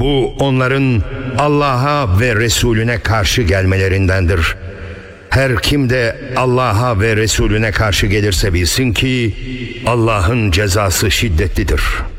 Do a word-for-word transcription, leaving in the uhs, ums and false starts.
Bu onların Allah'a ve Resulüne karşı gelmelerindendir. Her kim de Allah'a ve Resulüne karşı gelirse bilsin ki Allah'ın cezası şiddetlidir.